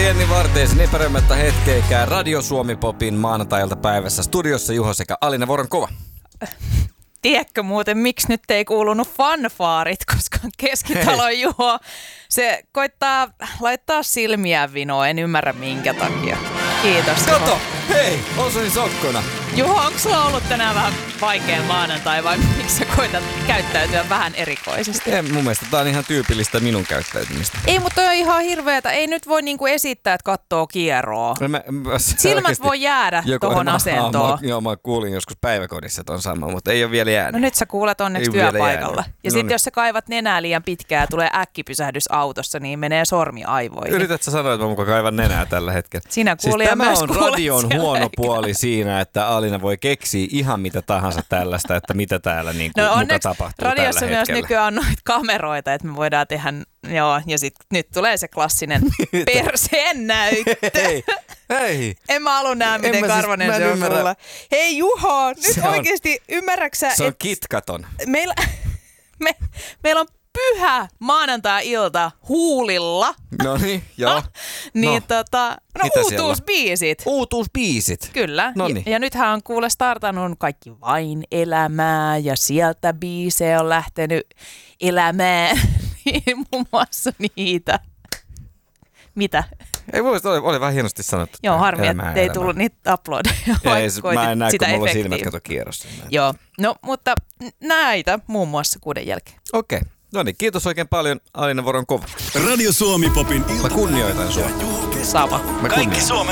Jenni Vartiaisen epäröimättä hetkeikään Radio Suomi Popin maanantai-ilta päivässä studiossa Juho sekä Alina Voronkova. Tiedätkö muuten, miksi nyt ei kuulunut fanfaarit, koska Keskitalon Juho, se koittaa laittaa silmiä vinoon, en ymmärrä minkä takia. Kiitos. Kato, hei, osuin sokkona. Juho, onko sulla ollut tänään vähän vaikea maanantai vai miksi sä koitat käyttäytyä vähän erikoisesti? Mun mielestä tää on ihan tyypillistä minun käyttäytymistä. Ei, mutta on ihan hirveetä. Ei nyt voi niinku esittää, että kattoo kierroa. Silmät voi jäädä tohon asentoon. Mä kuulin joskus päiväkodissa ton saman, mutta ei ole vielä jäänyt. No nyt sä kuulet onneksi työpaikalla. Ja sitten jos sä kaivat nenää liian pitkään ja tulee äkkipysähdys autossa, niin menee sormi aivoihin. Yrität sä sanoa, että mä mukaan kaivan nenää tällä hetkellä? Sinä kuulija siis myös tämä on radion huono puoli siinä, että Alina voi keksiä ihan mitä tahansa tällaista, että mitä täällä niin kuin muka tapahtuu tällä radiossa hetkellä. myös nykyään on noita kameroita, että me voidaan tehdä, joo, ja sitten nyt tulee se klassinen perseen näyttö. Hei. En mä halua nähdä, miten karvanen se on mulla. Hei Juho, nyt oikeasti ymmärräksä, se on kitkaton. Meillä on pyhä maanantai-ilta huulilla. No niin, joo. Niin uutuusbiisit. Uutuusbiisit. Kyllä. Noniin. Ja nythän on kuule startannut kaikki vain elämää ja sieltä biisejä on lähtenyt elämään. Muun muassa niitä. Mitä? Ei mun mielestä oli vähän hienosti sanottu. Joo, harmi, että ei tullut niitä uploadeja. Mä en näe, kun mulla on silmät kato kierrossa. Joo, no mutta näitä muun muassa 6 jälkeen. Okei. No niin, kiitos oikein paljon Alina Voronkova. Radio Suomi Popin Mä kunnioitan sua. Sama. Kaikki Suomen